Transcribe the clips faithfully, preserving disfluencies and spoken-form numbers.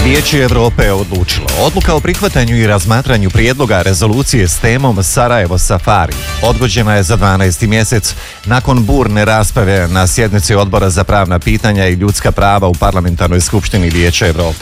Vijeće Evrope je odlučilo. Odluka o prihvatanju i razmatranju prijedloga rezolucije s temom Sarajevo Safari odgođena je za dvanaesti mjesec nakon burne rasprave na sjednici Odbora za pravna pitanja i ljudska prava u Parlamentarnoj skupštini Vijeća Evrope.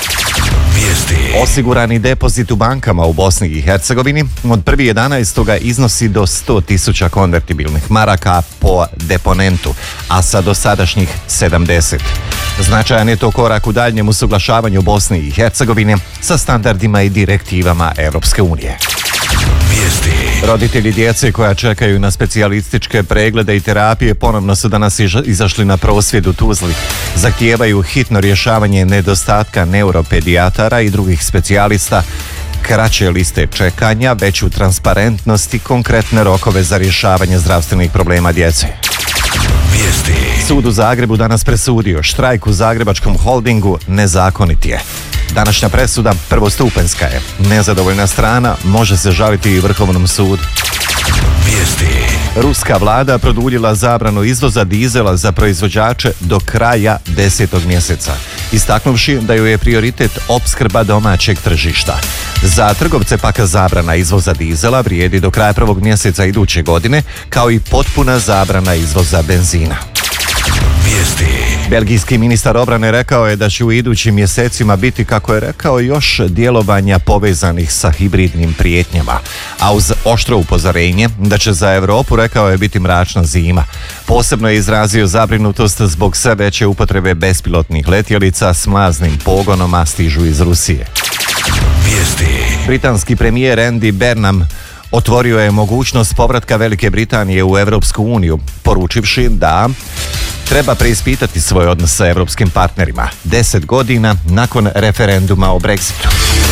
Vijesti. Osigurani depozit u bankama u Bosni i Hercegovini od prvog jedanaestog iznosi do sto tisuća konvertibilnih maraka po deponentu, a sa dosadašnjih sedamdeset. Značajan je to korak u daljnjem usuglašavanju Bosne i Hercegovine sa standardima i direktivama Europske unije. Vijesti. Roditelji djece koja čekaju na specijalističke preglede i terapije ponovno su danas izašli na prosvjed u Tuzli. Zahtijevaju hitno rješavanje nedostatka neuropedijatara i drugih specijalista, kraće liste čekanja, veću transparentnost i konkretne rokove za rješavanje zdravstvenih problema djece. Vijesti. Sud u Zagrebu danas presudio štrajk u Zagrebačkom holdingu nezakonit je. Današnja presuda prvostupanjska je. Nezadovoljna strana može se žaliti i Vrhovnom sudu. Vijesti. Ruska vlada produljila zabranu izvoza dizela za proizvođače do kraja desetog mjeseca, istaknuvši da joj je prioritet opskrba domaćeg tržišta. Za trgovce pak zabrana izvoza dizela vrijedi do kraja prvog mjeseca iduće godine, kao i potpuna zabrana izvoza benzina. Vijesti. Belgijski ministar obrane rekao je da će u idućim mjesecima biti, kako je rekao, još djelovanja povezanih sa hibridnim prijetnjama, a uz oštro upozorenje da će za Europu, rekao je, biti mračna zima. Posebno je izrazio zabrinutost zbog sve veće upotrebe bespilotnih letjelica s mlaznim pogonom, a stižu iz Rusije. Vijesti. Britanski premijer Andy Burnham otvorio je mogućnost povratka Velike Britanije u Europsku uniju, poručivši da treba preispitati svoj odnos sa europskim partnerima deset godina nakon referenduma o Brexitu.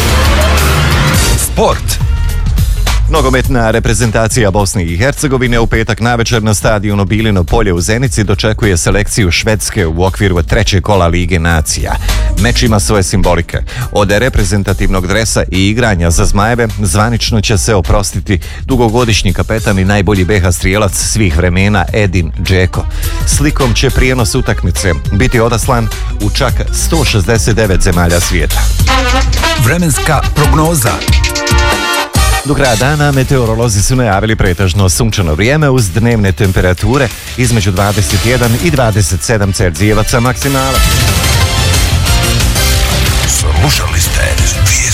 Sport. Nogometna reprezentacija Bosne i Hercegovine u petak navečer na stadionu Bilino polje u Zenici dočekuje selekciju Švedske u okviru trećeg kola Lige nacija. Meč ima svoje simbolike. Od reprezentativnog dresa i igranja za Zmajeve zvanično će se oprostiti dugogodišnji kapetan i najbolji be ha strijelac svih vremena Edin Džeko. Slikom će prijenos utakmice biti odaslan u čak sto šezdeset devet zemalja svijeta. Vremenska prognoza. Do kraja dana meteorolozi su najavili pretežno sunčano vrijeme uz dnevne temperature između dvadeset jedan i dvadeset sedam Celzijevaca maksimala. Slušali ste Vijesti.